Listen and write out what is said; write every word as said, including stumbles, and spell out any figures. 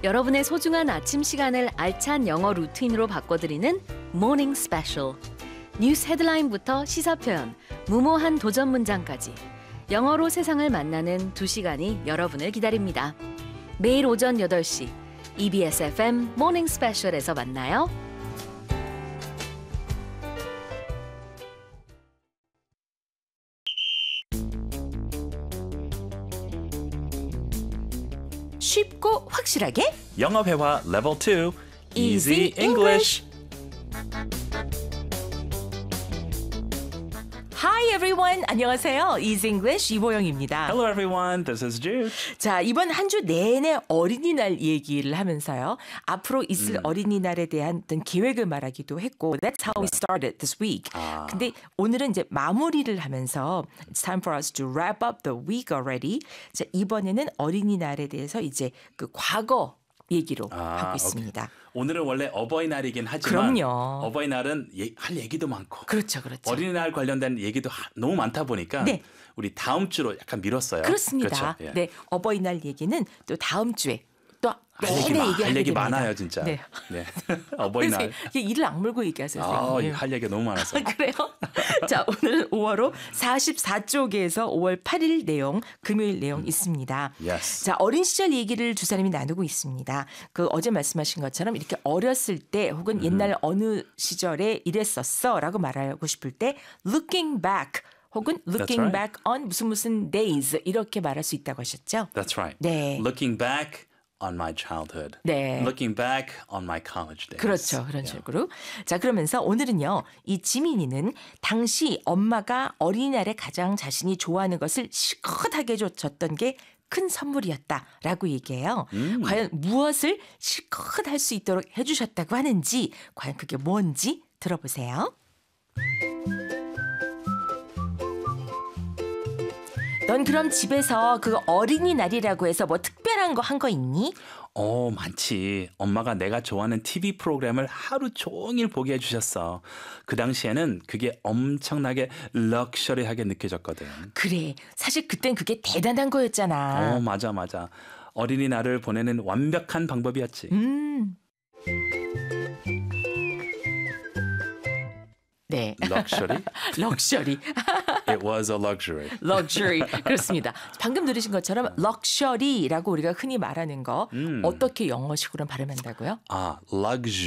여러분의 소중한 아침 시간을 알찬 영어 루틴으로 바꿔드리는 Morning Special. 뉴스 헤드라인부터 시사 표현, 무모한 도전 문장까지 영어로 세상을 만나는 두 시간이 여러분을 기다립니다. 매일 오전 여덟 시 이비에스 에프엠 Morning Special에서 만나요. 쉽고 확실하게 영어 회화 레벨 투 Easy Easy English. Hi everyone, 안녕하세요. Easy English 이보영입니다. Hello everyone, this is Jude. 자, 이번 한 주 내내 어린이날 얘기를 하면서요. 앞으로 있을 음. 어린이날에 대한 어떤 계획을 말하기도 했고 That's how we started this week. 아. 근데 오늘은 이제 마무리를 하면서 It's time for us to wrap up the week already. 자, 이번에는 어린이날에 대해서 이제 그 과거 얘기로 아, 하고 있습니다. 오케이. 오늘은 원래 어버이날이긴 하지만 그럼요. 어버이날은 예, 할 얘기도 많고 그렇죠, 그렇죠. 어린이날 관련된 얘기도 하, 너무 많다 보니까 네. 우리 다음 주로 약간 미뤘어요. 그렇습니다. 그렇죠? 예. 네, 어버이날 얘기는 또 다음 주에 또 할 얘기, 내내 마- 얘기할 할 얘기 됩니다. 많아요 진짜. 네. 네. 어버이날. 이게 이를 악물고 얘기하세요. 아, 선생님. 할 얘기가 너무 많았어요. 그래요? 자, 오늘은 오월호 사십사 쪽에서 오월 팔일 내용, 금요일 내용 음. 있습니다. Yes. 자, 어린 시절 얘기를 두 사람이 나누고 있습니다. 그 어제 말씀하신 것처럼 이렇게 어렸을 때 혹은 음. 옛날 어느 시절에 이랬었어라고 말하고 싶을 때 looking back 혹은 looking right. back on 무슨 무슨 days 이렇게 말할 수 있다고 하셨죠? That's right. 네. Looking back on my childhood. 네. Looking back on my college days. 그렇죠. 그런 Yeah. 식으로. 자, 그러면서 오늘은요. 이 지민이는 당시 엄마가 어린이날에 가장 자신이 좋아하는 것을 실컷하게 줬던 게 큰 선물이었다라고 얘기해요. 음. 과연 무엇을 실컷 할 수 있도록 해주셨다고 하는지 과연 그게 뭔지 들어보세요. 넌 그럼 집에서 그 어린이날이라고 해서 뭐 특별한 거 한 거 있니? 어, 많지. 엄마가 내가 좋아하는 티비 프로그램을 하루 종일 보게 해주셨어. 그 당시에는 그게 엄청나게 럭셔리하게 느껴졌거든. 그래. 사실 그땐 그게 대단한 거였잖아. 어, 맞아, 맞아. 어린이날을 보내는 완벽한 방법이었지. 음. 네. 럭셔리? 럭셔리. It was a luxury. 럭셔리. 그렇습니다. 방금 들으신 것처럼 럭셔리라고 우리가 흔히 말하는 거 음. 어떻게 영어식으로 발음한다고요? 아, luxury.